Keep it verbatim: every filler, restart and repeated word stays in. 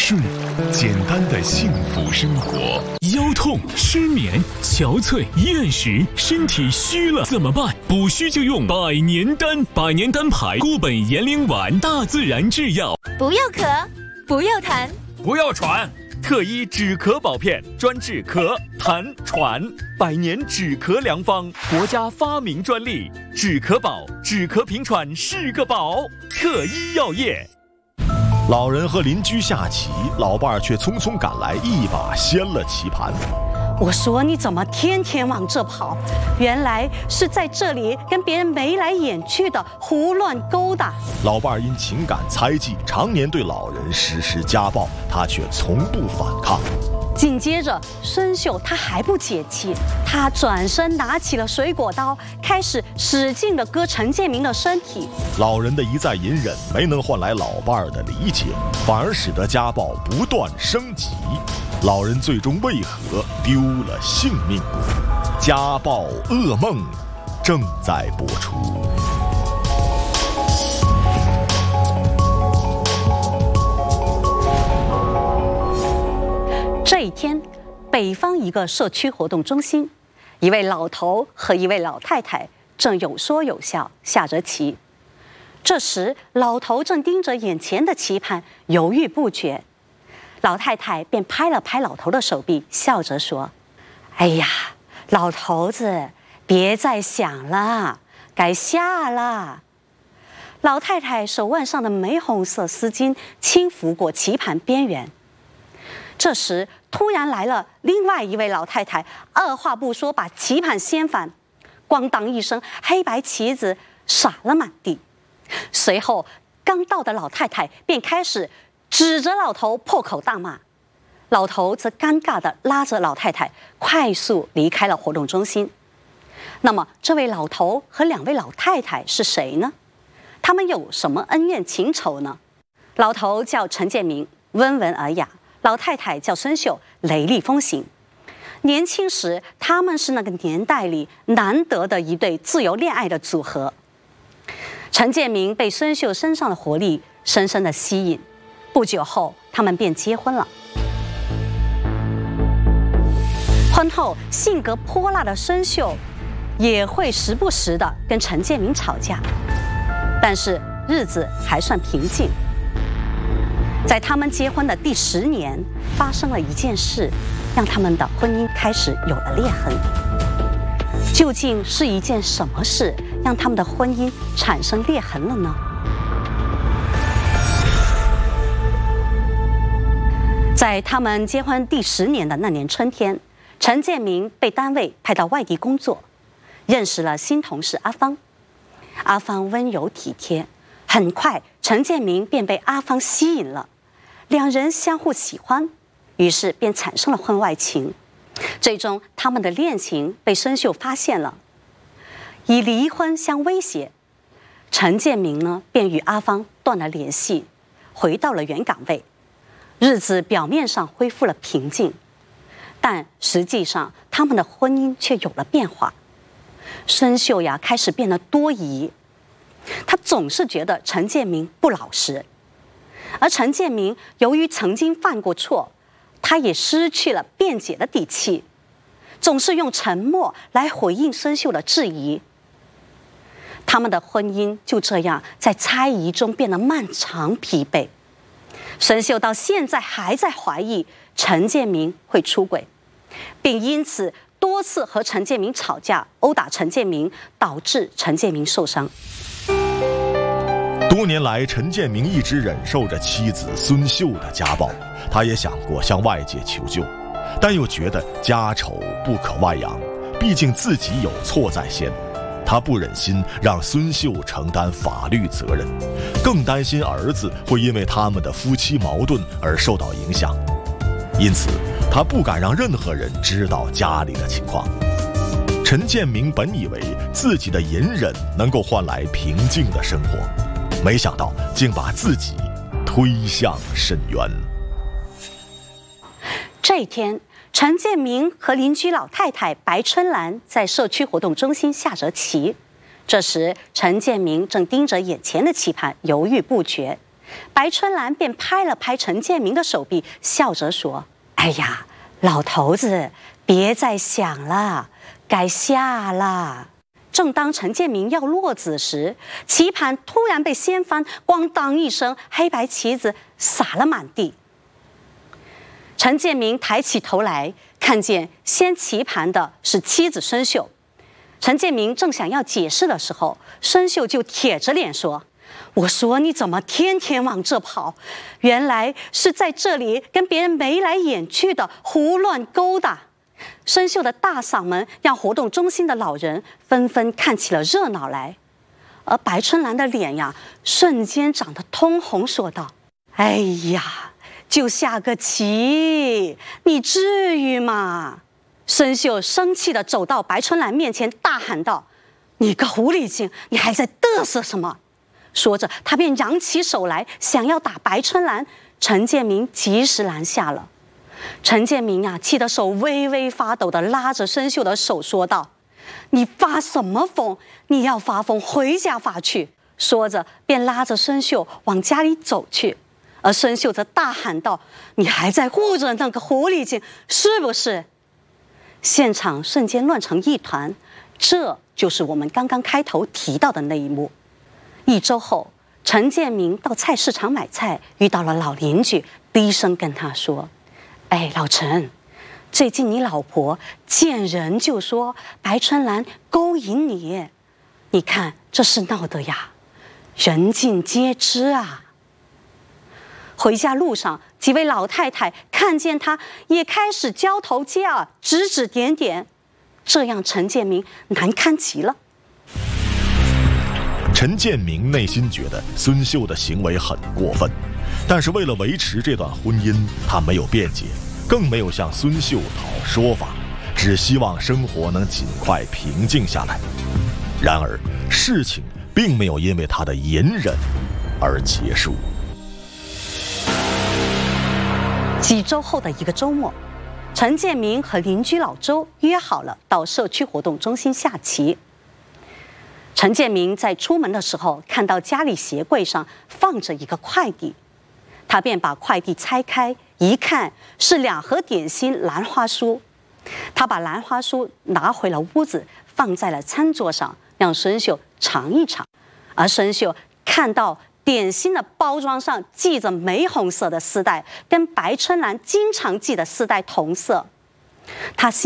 顺，简单的幸福生活。 腰痛、失眠、憔悴、厌食，身体虚了怎么办？补虚就用百年丹，百年丹牌固本延龄丸，大自然制药。 不要咳，不要痰， 不要喘。特医止咳宝片，专治咳、痰、喘，百年止咳良方，国家发明专利。止咳宝，止咳平喘是个宝。特医药业。 老人和邻居下棋，老伴儿却匆匆赶来，一把掀了棋盘。 我说你怎么天天往这跑？原来是在这里跟别人眉来眼去的胡乱勾搭。 老伴儿因情感猜忌，常年对老人实施家暴，他却从不反抗。 紧接着，孙秀他还不解气，他转身拿起了水果刀，开始使劲地割陈建明的身体。 老人的一再隐忍没能换来老伴儿的理解，反而使得家暴不断升级。老人最终为何丢了性命？家暴噩梦正在播出。 这一天，北方一个社区活动中心，一位老头和一位老太太正有说有笑下着棋。这时，老头正盯着眼前的棋盘，犹豫不决。老太太便拍了拍老头的手臂，笑着说：“哎呀，老头子，别再想了，该下了。”老太太手腕上的玫红色丝巾轻拂过棋盘边缘。这时，突然来了另外一位老太太，二话不说把棋盘掀翻，咣当一声，黑白棋子洒了满地。随后，刚到的老太太便开始指着老头破口大骂，老头则尴尬地拉着老太太快速离开了活动中心。那么，这位老头和两位老太太是谁呢？他们有什么恩怨情仇呢？老头叫陈建明，温文尔雅；老太太叫孙秀，雷厉风行。年轻时，他们是那个年代里难得的一对自由恋爱的组合。陈建明被孙秀身上的活力深深地吸引，不久后，他们便结婚了。婚后，性格泼辣的孙秀也会时不时地跟陈建明吵架，但是日子还算平静。在他们结婚的第十年，发生了一件事，让他们的婚姻开始有了裂痕。究竟是一件什么事，让他们的婚姻产生裂痕了呢？在他们结婚第十年的那年春天，陈建明被单位派到外地工作，认识了新同事阿芳。阿芳温柔体贴，很快陈建明便被阿芳吸引了，两人相互喜欢，于是便产生了婚外情。最终，他们的恋情被孙秀发现了，以离婚相威胁。陈建明呢，便与阿芳断了联系，回到了原岗位。日子表面上恢复了平静，但实际上他们的婚姻却有了变化。孙秀呀，开始变得多疑，她总是觉得陈建明不老实，而陈建明由于曾经犯过错，他也失去了辩解的底气，总是用沉默来回应孙秀的质疑。他们的婚姻就这样在猜疑中变得漫长疲惫。孙秀到现在还在怀疑陈建明会出轨，并因此多次和陈建明吵架，殴打陈建明，导致陈建明受伤。 多年来，陈建明一直忍受着妻子孙秀的家暴，他也想过向外界求救，但又觉得家丑不可外扬，毕竟自己有错在先。他不忍心让孙秀承担法律责任，更担心儿子会因为他们的夫妻矛盾而受到影响，因此他不敢让任何人知道家里的情况。陈建明本以为自己的隐忍能够换来平静的生活，没想到竟把自己推向深渊。 这一天，陈建明和邻居老太太白春兰在社区活动中心下着棋。这时，陈建明正盯着眼前的棋盘，犹豫不决。 白春兰便拍了拍陈建明的手臂，笑着说：“哎呀，老头子，别再想了，该下了。”正当陈建明要落子时，棋盘突然被掀翻，咣当一声，黑白棋子洒了满地。陈建明抬起头来，看见掀棋盘的是妻子孙秀。陈建明正想要解释的时候，孙秀就铁着脸说：“我说你怎么天天往这跑？原来是在这里跟别人眉来眼去的胡乱勾搭。”孙秀的大嗓门让活动中心的老人纷纷看起了热闹来，而白春兰的脸呀，瞬间长得通红，说道：“哎呀，就下个棋，你至于吗？”孙秀生气地走到白春兰面前，大喊道：“你个狐狸精，你还在嘚瑟什么？”说着，他便扬起手来，想要打白春兰。陈建明及时拦下了。陈建明啊，气得手微微发抖地拉着孙秀的手说道：“你发什么疯？你要发疯，回家发去！”说着，便拉着孙秀往家里走去。而孙秀则大喊道：“你还在护着那个狐狸精，是不是？”现场瞬间乱成一团，这就是我们刚刚开头提到的那一幕。一周后，陈建明到菜市场买菜，遇到了老邻居，低声跟他说：“哎，老陈，最近你老婆见人就说白春兰勾引你，你看这事闹的呀，人尽皆知啊。”回家路上，几位老太太看见他，也开始交头接耳，指指点点，这让陈建明难堪极了。 陈建明内心觉得孙秀的行为很过分，但是为了维持这段婚姻，他没有辩解，更没有向孙秀讨说法，只希望生活能尽快平静下来。然而，事情并没有因为他的隐忍而结束。 几周后的一个周末，陈建明和邻居老周约好了到社区活动中心下棋。陈建明在出门的时候看到家里鞋柜上放着一个快递，他便把快递拆开，一看是两盒点心兰花酥。他把兰花酥拿回了屋子，放在了餐桌上，让孙秀尝一尝。而孙秀看到点心的包装上系着玫红色的丝带，跟白春兰经常系的丝带同色，他心